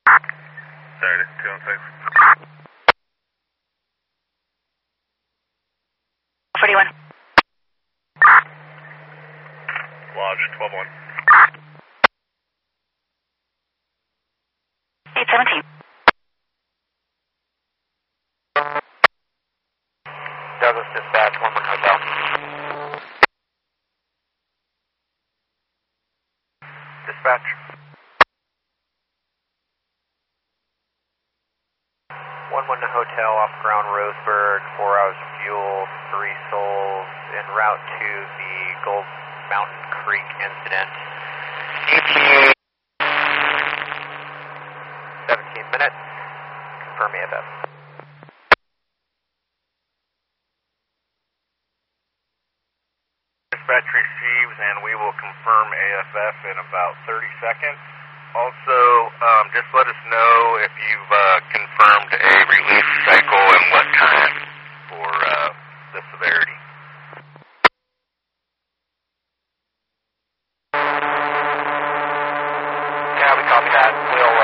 Sorry, 216. 41. Lodge 12-1. 817. Douglas Dispatch, 11 Hotel. Dispatch. 11 Hotel off ground Roseburg, 4 hours of fuel, 3 souls, en route to the Gold Mountain Creek incident. ETA 17 minutes. Confirm AFF. Dispatch receives, and we will confirm AFF in about 30 seconds. Also, just let us know if you've confirmed a relief cycle and what time for the severity. Yeah, we copy that. We'll